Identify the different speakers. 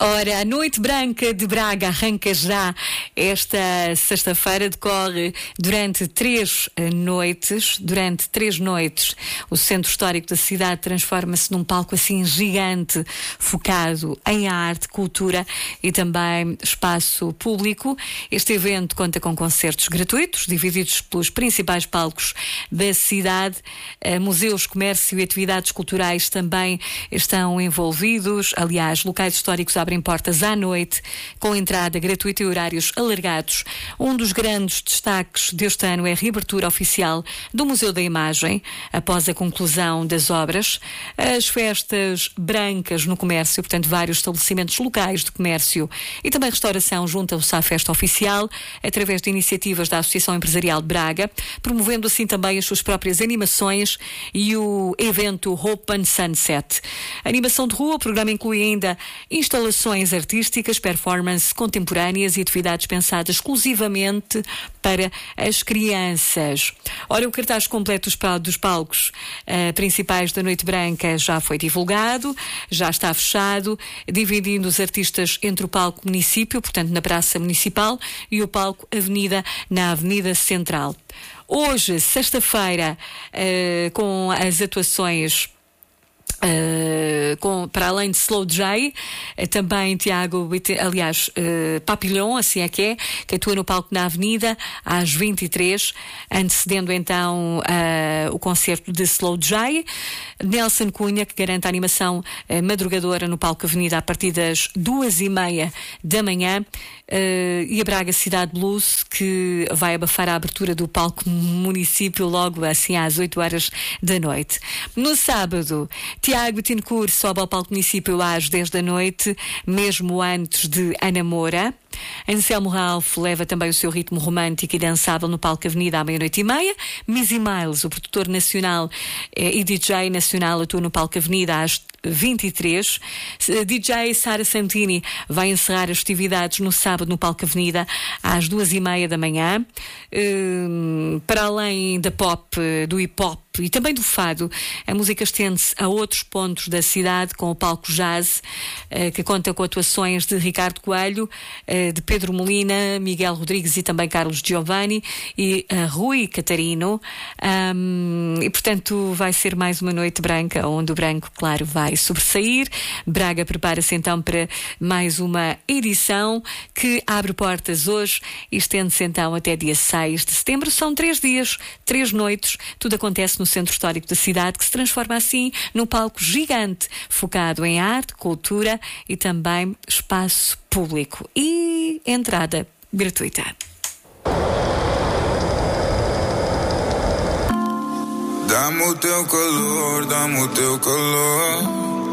Speaker 1: Ora, a Noite Branca de Braga arranca já esta sexta-feira, decorre durante 3 noites. Durante 3 noites, o centro histórico da cidade transforma-se num palco assim gigante, focado em arte, cultura e também espaço público. Este evento conta com concertos gratuitos, divididos pelos principais palcos da cidade. Museus, comércio e atividades culturais também estão envolvidos. Aliás, locais históricos abrem portas à noite, com entrada gratuita e horários alargados. Um dos grandes destaques deste ano é a reabertura oficial do Museu da Imagem, após a conclusão das obras. As festas brancas no comércio, portanto, vários estabelecimentos locais de comércio e também restauração juntam-se à festa oficial, através de iniciativas da Associação Empresarial de Braga, promovendo assim também as suas próprias animações e o evento Hope and Sunset. A animação de rua, o programa inclui ainda instalações artísticas, performances contemporâneas e atividades pensadas exclusivamente para as crianças. Ora, o cartaz completo dos palcos principais da Noite Branca já foi divulgado, já está fechado, dividindo os artistas entre o palco município, portanto na Praça Municipal, e o palco Avenida, na Avenida Central. Hoje, sexta-feira, com as atuações para além de Slow J, também Tiago, Papillon, assim é que atua no palco na Avenida às 23, antecedendo então o concerto de Slow J. Nelson Cunha, que garante a animação madrugadora no palco Avenida a partir das 2:30 da manhã, e a Braga Cidade Blues, que vai abafar a abertura do palco município logo assim às 8 horas da noite. No sábado, Tiago Bittencourt sobe ao palco município às 10 da noite, mesmo antes de Ana Moura. Anselmo Ralph leva também o seu ritmo romântico e dançável no palco Avenida à 00:30. Missy Miles, o produtor nacional e DJ nacional, atua no palco Avenida às 23. DJ Sara Santini vai encerrar as festividades no sábado no palco Avenida às 2:30 da manhã. Para além da pop, do hip-hop e também do fado, a música estende-se a outros pontos da cidade, com o palco Jazz, que conta com atuações de Ricardo Coelho, de Pedro Molina, Miguel Rodrigues e também Carlos Giovanni e Rui Catarino. E portanto vai ser mais uma noite branca, onde o branco, claro, vai sobressair. Braga prepara-se então para mais uma edição que abre portas hoje e estende-se então até dia 6 de setembro. São 3 dias, 3 noites. Tudo acontece no centro histórico da cidade, que se transforma assim num palco gigante, focado em arte, cultura e também espaço público. E entrada gratuita.
Speaker 2: Dá-me o teu calor, dá-me o teu calor.